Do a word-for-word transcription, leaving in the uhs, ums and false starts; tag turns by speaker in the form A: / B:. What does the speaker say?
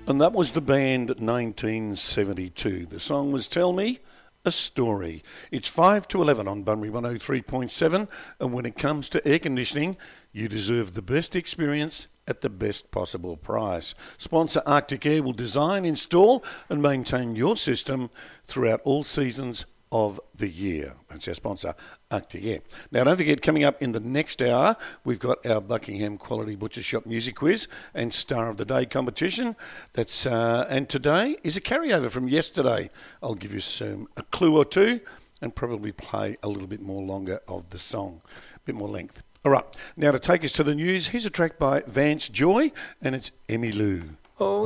A: And that was the band nineteen seventy-two. The song was Tell Me a Story. It's five to eleven on Bunbury one oh three point seven, and when it comes to air conditioning, you deserve the best experience at the best possible price. Sponsor Arctic Air will design, install and maintain your system throughout all seasons of the year. That's our sponsor, Arctic Air. Now, don't forget, coming up in the next hour, we've got our Buckingham Quality Butcher Shop Music Quiz and Star of the Day competition. That's uh, and today is a carryover from yesterday. I'll give you some a clue or two and probably play a little bit more longer of the song, a bit more length. All right, now to take us to the news, here's a track by Vance Joy, and it's Emmy Lou.
B: Oh.